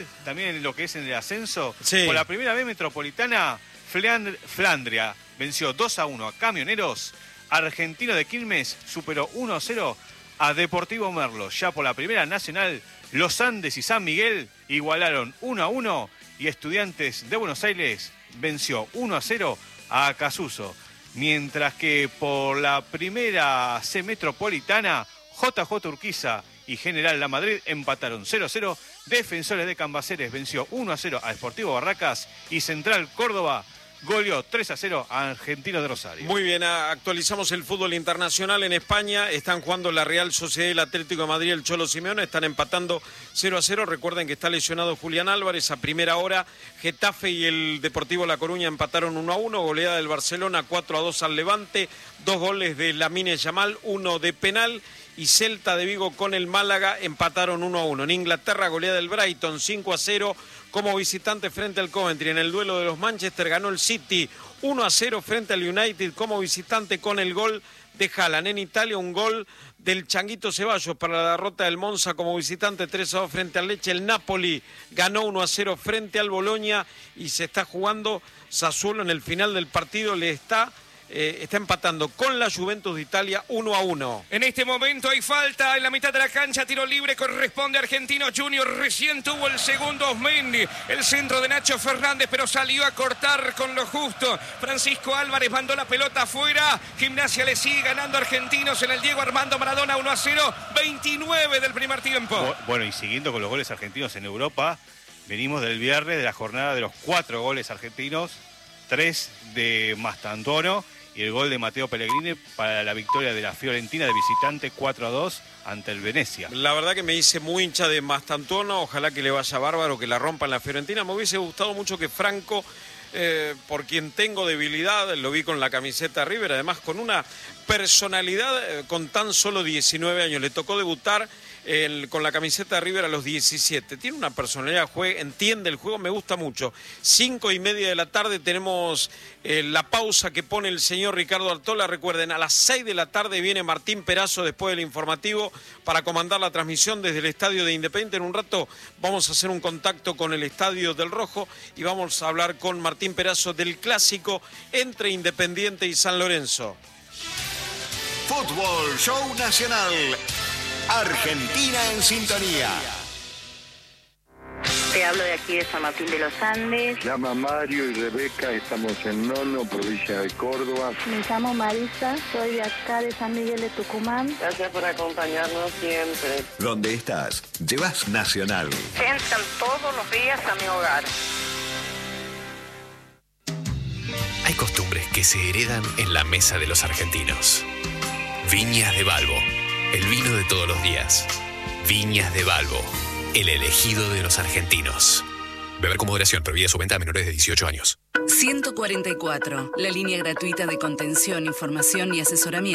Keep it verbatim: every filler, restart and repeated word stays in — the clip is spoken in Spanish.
También en lo que es en el ascenso, sí. Por la primera vez Metropolitana, Fland Flandria venció dos a uno a Camioneros. Argentino de Quilmes superó uno a cero a Deportivo Merlo. Ya por la primera nacional, Los Andes y San Miguel igualaron uno a uno y Estudiantes de Buenos Aires venció uno a cero a Acasuso. Mientras que por la primera C Metropolitana, J J Urquiza y General La Madrid empataron cero a cero. Defensores de Cambaceres venció uno a cero a Sportivo Barracas y Central Córdoba goleó tres a cero a Argentinos de Rosario. Muy bien, actualizamos el fútbol internacional en España. Están jugando la Real Sociedad, el Atlético de Madrid, el Cholo Simeone. Están empatando cero a cero. Recuerden que está lesionado Julián Álvarez a primera hora. Getafe y el Deportivo La Coruña empataron uno a uno. Goleada del Barcelona cuatro a dos al Levante. Dos goles de Lamine Yamal, uno de penal. Y Celta de Vigo con el Málaga empataron uno a uno. En Inglaterra, goleada del Brighton cinco a cero como visitante frente al Coventry. En el duelo de los Manchester ganó el City uno a cero frente al United como visitante con el gol de Haaland. En Italia, un gol del Changuito Ceballos para la derrota del Monza como visitante tres a dos frente al Lecce. El Napoli ganó uno a cero frente al Bologna y se está jugando Sassuolo en el final del partido. Le está... Eh, está empatando con la Juventus de Italia uno a uno. En este momento hay falta en la mitad de la cancha, tiro libre, corresponde a Argentino Junior, recién tuvo el segundo Osmendi, el centro de Nacho Fernández, pero salió a cortar con lo justo. Francisco Álvarez mandó la pelota afuera, Gimnasia le sigue ganando a Argentinos en el Diego Armando Maradona uno a cero, veintinueve del primer tiempo. Bueno, y siguiendo con los goles argentinos en Europa, venimos del viernes de la jornada de los cuatro goles argentinos, tres de Mastantuono y el gol de Matteo Pellegrini para la victoria de la Fiorentina de visitante cuatro a dos ante el Venecia. La verdad que me hice muy hincha de Mastantuono, ojalá que le vaya bárbaro, que la rompa en la Fiorentina. Me hubiese gustado mucho que Franco, eh, por quien tengo debilidad, lo vi con la camiseta River, además con una personalidad eh, con tan solo diecinueve años. Le tocó debutar El, con la camiseta de River a los diecisiete. Tiene una personalidad, juega, entiende el juego, me gusta mucho. Cinco y media de la tarde tenemos eh, la pausa que pone el señor Ricardo Artola. Recuerden, a las seis de la tarde viene Martín Perazo después del informativo para comandar la transmisión desde el estadio de Independiente. En un rato vamos a hacer un contacto con el estadio del Rojo y vamos a hablar con Martín Perazo del clásico entre Independiente y San Lorenzo. Fútbol Show Nacional. Argentina en sintonía. Te hablo de aquí de San Martín de los Andes. Llama Mario y Rebeca, estamos en Nono, provincia de Córdoba. Me llamo Marisa, soy de acá de San Miguel de Tucumán. Gracias por acompañarnos siempre. ¿Dónde estás? Llevas Nacional. Entran todos los días a mi hogar. Hay costumbres que se heredan en la mesa de los argentinos. Viñas de Balbo, el vino de todos los días. Viñas de Balbo, el elegido de los argentinos. Beber con moderación, prohibida su venta a menores de dieciocho años. ciento cuarenta y cuatro, la línea gratuita de contención, información y asesoramiento.